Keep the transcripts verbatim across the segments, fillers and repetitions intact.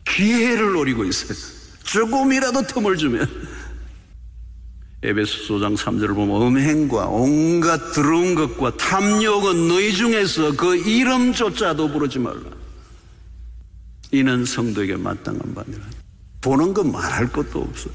기회를 노리고 있어요. 조금이라도 틈을 주면. 에베소서 오 장 삼 절을 보면 음행과 온갖 더러운 것과 탐욕은 너희 중에서 그 이름조차도 부르지 말라. 이는 성도에게 마땅한 바니라. 보는 것 말할 것도 없어요.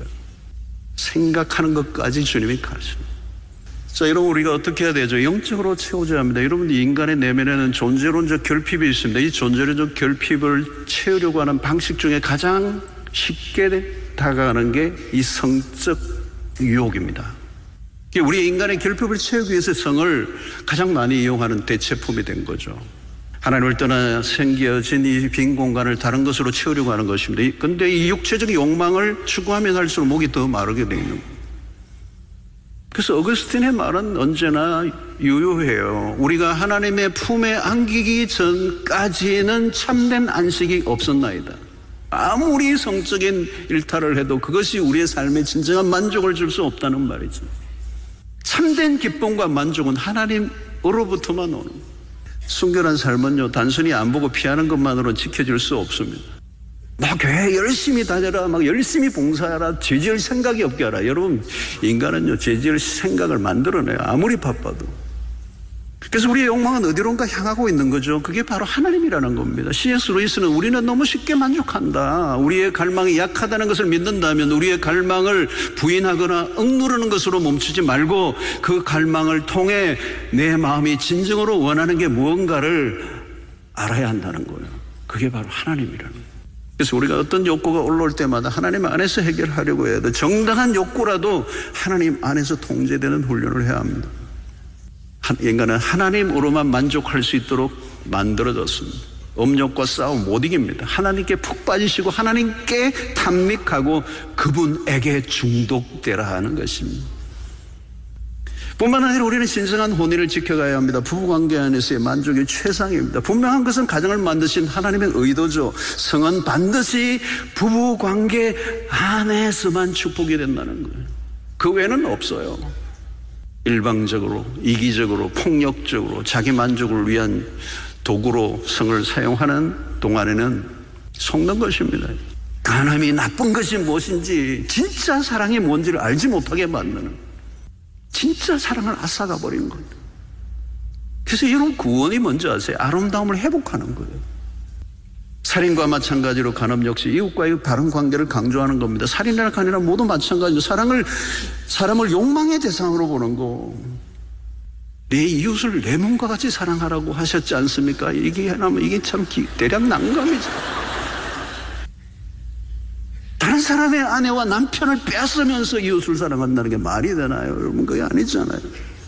생각하는 것까지 주님이 가르칩니다. 자, 여러분, 우리가 어떻게 해야 되죠? 영적으로 채우셔야 합니다. 여러분, 인간의 내면에는 존재론적 결핍이 있습니다. 이 존재론적 결핍을 채우려고 하는 방식 중에 가장 쉽게 다가가는 게 이 성적 유혹입니다. 우리 인간의 결핍을 채우기 위해서 성을 가장 많이 이용하는 대체품이 된 거죠. 하나님을 떠나 생겨진 이 빈 공간을 다른 것으로 채우려고 하는 것입니다. 그런데 이 육체적 욕망을 추구하면 할수록 목이 더 마르게 되어 있는 거예요. 그래서 어거스틴의 말은 언제나 유효해요. 우리가 하나님의 품에 안기기 전까지는 참된 안식이 없었나이다. 아무리 성적인 일탈을 해도 그것이 우리의 삶에 진정한 만족을 줄 수 없다는 말이죠. 참된 기쁨과 만족은 하나님으로부터만 오는 거예요. 순결한 삶은요, 단순히 안 보고 피하는 것만으로는 지켜질 수 없습니다. 막 교회 열심히 다녀라, 막 열심히 봉사하라, 죄지을 생각이 없게 하라. 여러분, 인간은요, 죄지을 생각을 만들어내요. 아무리 바빠도. 그래서 우리의 욕망은 어디론가 향하고 있는 거죠. 그게 바로 하나님이라는 겁니다. 씨 에스 루이스는 우리는 너무 쉽게 만족한다. 우리의 갈망이 약하다는 것을 믿는다면 우리의 갈망을 부인하거나 억누르는 것으로 멈추지 말고 그 갈망을 통해 내 마음이 진정으로 원하는 게 무언가를 알아야 한다는 거예요. 그게 바로 하나님이라는 거예요. 그래서 우리가 어떤 욕구가 올라올 때마다 하나님 안에서 해결하려고 해야 돼. 정당한 욕구라도 하나님 안에서 통제되는 훈련을 해야 합니다. 인간은 하나님으로만 만족할 수 있도록 만들어졌습니다. 음욕과 싸움 못 이깁니다. 하나님께 푹 빠지시고 하나님께 탐닉하고 그분에게 중독되라 하는 것입니다. 뿐만 아니라 우리는 신성한 혼인을 지켜가야 합니다. 부부관계 안에서의 만족이 최상입니다. 분명한 것은 가정을 만드신 하나님의 의도죠. 성은 반드시 부부관계 안에서만 축복이 된다는 거예요. 그 외에는 없어요. 일방적으로, 이기적으로, 폭력적으로 자기 만족을 위한 도구로 성을 사용하는 동안에는 속는 것입니다. 간음이 나쁜 것이 무엇인지, 진짜 사랑이 뭔지를 알지 못하게 만드는, 진짜 사랑을 앗아가 버리는 거예요. 그래서 이런 구원이 뭔지 아세요? 아름다움을 회복하는 거예요. 살인과 마찬가지로 간음 역시 이웃과의 다른 관계를 강조하는 겁니다. 살인이나 간이나 모두 마찬가지로 사랑을, 사람을 욕망의 대상으로 보는 거. 내 이웃을 내 몸과 같이 사랑하라고 하셨지 않습니까? 이게 하나면 이게 참 기, 대략 난감이죠. 다른 사람의 아내와 남편을 빼앗으면서 이웃을 사랑한다는 게 말이 되나요? 여러분, 그게 아니잖아요.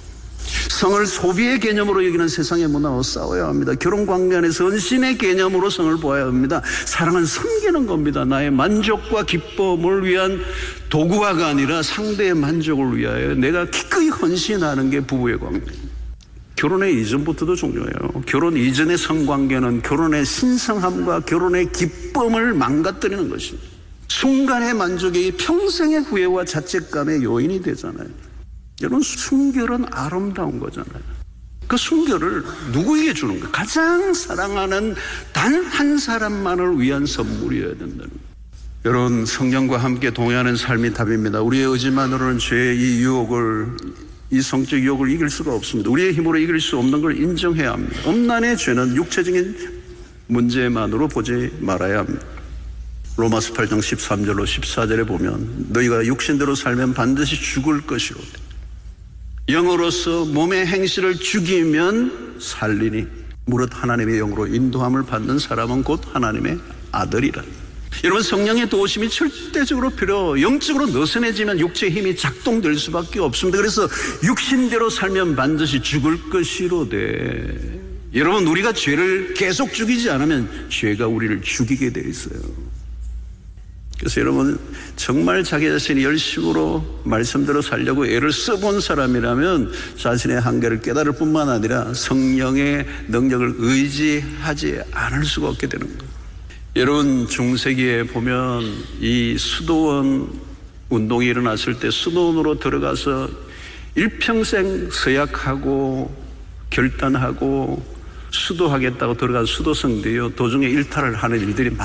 성을 소비의 개념으로 여기는 세상의 문화와 싸워야 합니다. 결혼관계 안에서 헌신의 개념으로 성을 보아야 합니다. 사랑은 섬기는 겁니다. 나의 만족과 기쁨을 위한 도구화가 아니라 상대의 만족을 위하여 내가 기꺼이 헌신하는 게 부부의 관계입니다. 결혼의 이전부터도 중요해요. 결혼 이전의 성관계는 결혼의 신성함과 결혼의 기쁨을 망가뜨리는 것입니다. 순간의 만족이 평생의 후회와 자책감의 요인이 되잖아요. 여러분, 순결은 아름다운 거잖아요. 그 순결을 누구에게 주는 거예요? 가장 사랑하는 단 한 사람만을 위한 선물이어야 된다는 거예요. 여러분, 성령과 함께 동행하는 삶이 답입니다. 우리의 의지만으로는 죄의 이 유혹을, 이 성적 유혹을 이길 수가 없습니다. 우리의 힘으로 이길 수 없는 걸 인정해야 합니다. 엄난의 죄는 육체적인 문제만으로 보지 말아야 합니다. 로마서 팔 장 십삼 절로 십사 절에 보면 너희가 육신대로 살면 반드시 죽을 것이로되 영으로서 몸의 행실을 죽이면 살리니 무릇 하나님의 영으로 인도함을 받는 사람은 곧 하나님의 아들이라. 여러분, 성령의 도우심이 절대적으로 필요. 영적으로 느슨해지면 육체의 힘이 작동될 수밖에 없습니다. 그래서 육신대로 살면 반드시 죽을 것이로되, 여러분, 우리가 죄를 계속 죽이지 않으면 죄가 우리를 죽이게 돼 있어요. 그래서 여러분, 정말 자기 자신이 열심으로 말씀대로 살려고 애를 써본 사람이라면 자신의 한계를 깨달을 뿐만 아니라 성령의 능력을 의지하지 않을 수가 없게 되는 거예요. 여러분, 중세기에 보면 이 수도원 운동이 일어났을 때 수도원으로 들어가서 일평생 서약하고 결단하고 수도하겠다고 들어간 수도성들이요, 도중에 일탈을 하는 일들이 많아요.